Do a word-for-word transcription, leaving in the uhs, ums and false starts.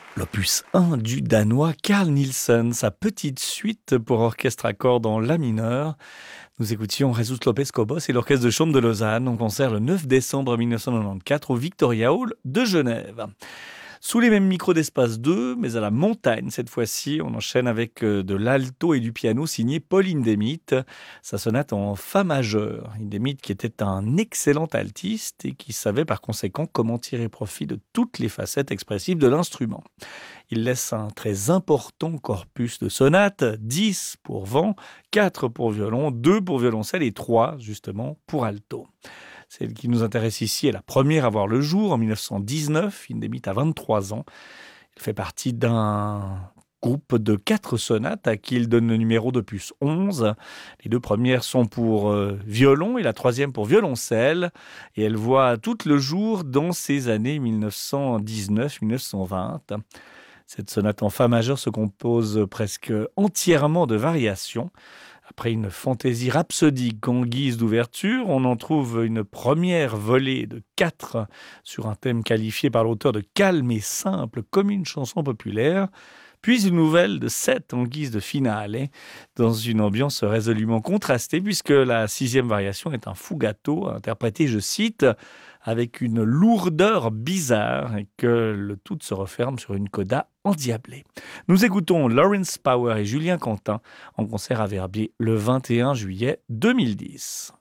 L'opus un du Danois Carl Nielsen, sa petite suite pour orchestre à cordes en la mineur. Nous écoutions Jesus Lopez Cobos et l'orchestre de chambre de Lausanne en concert le neuf décembre mille neuf cent quatre-vingt-quatorze au Victoria Hall de Genève. Sous les mêmes micros d'Espace deux, mais à la montagne cette fois-ci, on enchaîne avec de l'alto et du piano signé Paul Hindemith. Sa sonate en fa majeur. Hindemith qui était un excellent altiste et qui savait par conséquent comment tirer profit de toutes les facettes expressives de l'instrument. Il laisse un très important corpus de sonates, dix pour vent, quatre pour violon, deux pour violoncelle et trois justement pour alto. Celle qui nous intéresse ici est la première à voir le jour en mille neuf cent dix-neuf. Hindemith a vingt-trois ans. Il fait partie d'un groupe de quatre sonates à qui il donne le numéro d'opus onze. Les deux premières sont pour euh, violon et la troisième pour violoncelle. Et elle voit tout le jour dans ces années mille neuf cent dix-neuf mille neuf cent vingt. Cette sonate en fa majeur se compose presque entièrement de variations. Après une fantaisie rhapsodique en guise d'ouverture, on en trouve une première volée de quatre sur un thème qualifié par l'auteur de calme et simple comme une chanson populaire, puis une nouvelle de sept en guise de finale, dans une ambiance résolument contrastée puisque la sixième variation est un fugato interprété, je cite, avec une lourdeur bizarre et que le tout se referme sur une coda endiablée. Nous écoutons Lawrence Power et Julien Quentin en concert à Verbier le vingt et un juillet deux mille dix.